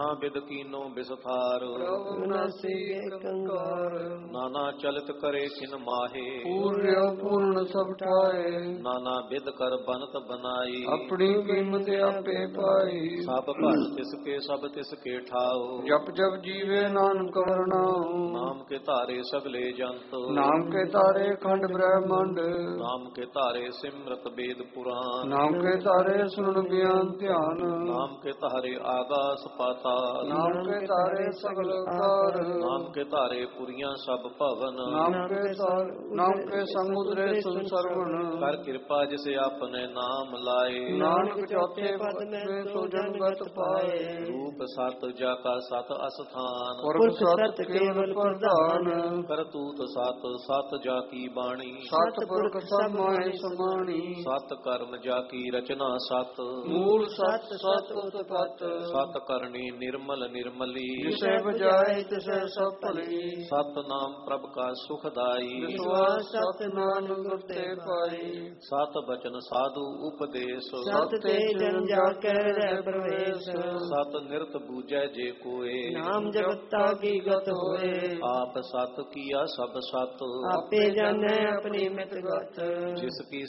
ਬਿਦ ਕੀਨੋ ਬਿਸਥਾਰ। ਨਾਨਾ ਚਲਿਤ ਕਰੇ ਕਿਨ ਮਾਹੇ। ਪੂਰਿਆ ਪੂਰਨ ਸਭ ਠਾਏ। ਨਾਨਾ ਬਿਦ ਕਰ ਬਨਤ ਬਨਾਈ। ਆਪਣੀ ਕੀਮਤ ਆਪੇ ਪਾਈ। ਸਭ ਘਟ ਤਿਸ ਕੇ ਸਭ ਤਿਸ ਕੇ ਠਾਓ। ਜਪ ਜਪ ਜੀਵੇ ਨਾਨਕ ਵਰਣਾਉ। ਨਾਮ ਕੇ ਧਾਰੇ ਸਗਲੇ ਜੰਤ। ਨਾਮ ਕੇ ਤਾਰੇ ਖੰਡ ਬ੍ਰਹਮੰਡ। ਨਾਮ ਕੇ ਧਾਰੇ ਸਿਮਰਤ ਵੇਦ ਪੁਰਾਨ। ਨਾਮ ਕੇ ਤਾਰੇ ਸੁਣ ਗਿਆਨ ਧਿਆਨ। ਨਾਮ ਕੇ ਧਾਰੇ ਆਗਾਸ ਪਾਤਾਲ। ਨਾਮ ਕੇ ਤਾਰੇ ਸਗਲ ਕਾਰ। ਨਾਮ ਕੇ ਧਾਰੇ ਪੁਰੀਆਂ ਸਭ ਭਵਨ। ਨਾਮ ਕੇ ਸਮੁਦਰੇ ਸੰਸਰਵਣ। ਕਰ ਕਿਰਪਾ ਜਿਸ ਆਪਨੇ ਨਾਮ ਲਾਏ। ਨਾਨਕ ਚੌਥੇ ਪਦ ਮੈਂ ਸੋ ਜਨ ਗਤ ਪਾਏ। ਰੂਪ ਸਤ ਜਾ ਕਾ ਸਤ ਅਸਥਾਨ। ਪੁਰਖ ਸਤ ਕੇਵਲ ਪ੍ਰਧਾਨ। ਕਰਤੂਤ ਸਤ ਸਤ ਜਾ ਕੀ ਬਾਣੀ। ਸਤ ਪੁਰਖ ਸਭ ਮਾਹਿ ਸਮਾਣੀ। ਸਤ ਕਰਮ ਜਾ ਕੀ ਰਚਨਾ ਸਤ। ਮੂਲ ਸਤ ਸਤ ਉਤਪਤ। ਸਤ ਕਰਨੀ ਨਿਰਮਲ ਨਿਰਮਲੀ। ਜਿਸੇ ਬਜਾਏ ਤਿਸੈ ਸਭ ਭਲੀ। ਸਤ ਨਾਮ ਪ੍ਰਭ ਕਾ ਸੁਖਦਾਈ। ਵਿਸ਼ਵਾਸ ਸਤ ਨਾਨਕ ਗੁਰ ਤੇ ਪਾਈ। ਸਤ ਬਚਨ ਸਾਧੂ ਉਪਦੇਸ਼। ਸਤ ਤੇ ਜਨ ਜਾ ਕੈ ਰਹਿ ਪ੍ਰਵੇਸ਼। ਸਤ ਨਿਰਤ ਬੂਝੈ ਜੇ ਕੋਏ। ਨਾਮ ਜਪਤਾ ਕੀ ਗਤ ਹੋਏ। ਆਪ ਸਤ ਕੀਆ ਸਭ ਸਤ। ਆਪੇ ਜਾਣੈ ਆਪਣੀ ਮਿਤ ਗਤ। ਜਿਸ ਕੀ